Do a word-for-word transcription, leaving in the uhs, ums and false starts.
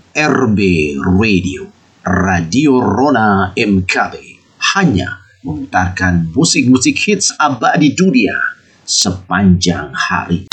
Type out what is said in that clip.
R B Radio, Radio Rona M K B, hanya memutarkan musik-musik hits abadi dunia sepanjang hari.